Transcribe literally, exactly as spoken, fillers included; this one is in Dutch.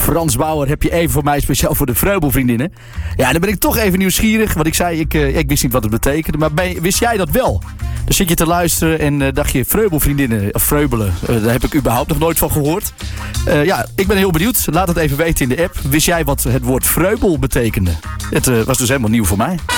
Frans Bauer, heb je even voor mij speciaal voor de Vreubelvriendinnen. Ja, dan ben ik toch even nieuwsgierig. Want ik zei, ik, uh, ik wist niet wat het betekende. Maar ben, wist jij dat wel? Dan zit je te luisteren en uh, dacht je, Vreubelvriendinnen, of Vreubelen, uh, daar heb ik überhaupt nog nooit van gehoord. Uh, ja, ik ben heel benieuwd. Laat het even weten in de app. Wist jij wat het woord vreubel betekende? Het uh, was dus helemaal nieuw voor mij.